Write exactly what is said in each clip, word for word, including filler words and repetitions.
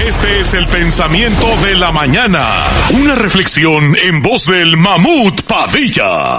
Este es el pensamiento de la mañana. Una reflexión en voz del Mamut Padilla.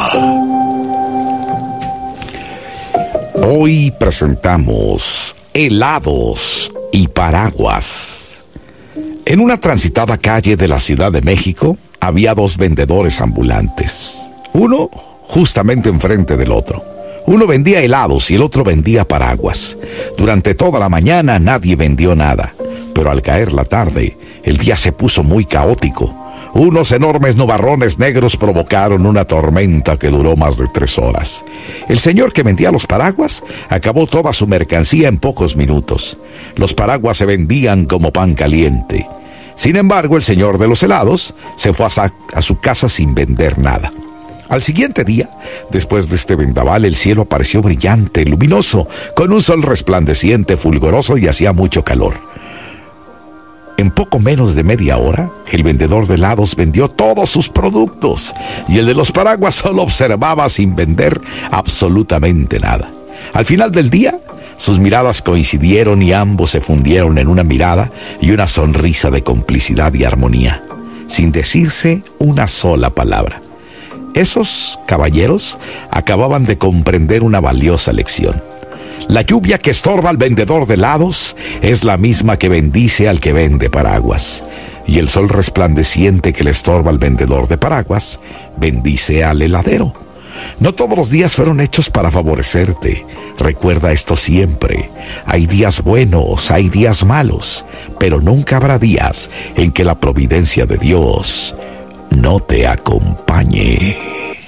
Hoy presentamos helados y paraguas. En una transitada calle de la Ciudad de México había dos vendedores ambulantes. Uno justamente enfrente del otro. Uno vendía helados y el otro vendía paraguas. Durante toda la mañana nadie vendió nada, pero al caer la tarde, el día se puso muy caótico. Unos enormes nubarrones negros provocaron una tormenta que duró más de tres horas. El señor que vendía los paraguas acabó toda su mercancía en pocos minutos. Los paraguas se vendían como pan caliente. Sin embargo, el señor de los helados se fue a, sa- a su casa sin vender nada. Al siguiente día, después de este vendaval, el cielo apareció brillante, luminoso, con un sol resplandeciente, fulguroso y hacía mucho calor. En poco menos de media hora, el vendedor de helados vendió todos sus productos y el de los paraguas solo observaba sin vender absolutamente nada. Al final del día, sus miradas coincidieron y ambos se fundieron en una mirada y una sonrisa de complicidad y armonía, sin decirse una sola palabra. Esos caballeros acababan de comprender una valiosa lección. La lluvia que estorba al vendedor de helados es la misma que bendice al que vende paraguas. Y el sol resplandeciente que le estorba al vendedor de paraguas bendice al heladero. No todos los días fueron hechos para favorecerte. Recuerda esto siempre. Hay días buenos, hay días malos, pero nunca habrá días en que la providencia de Dios no te acompañe.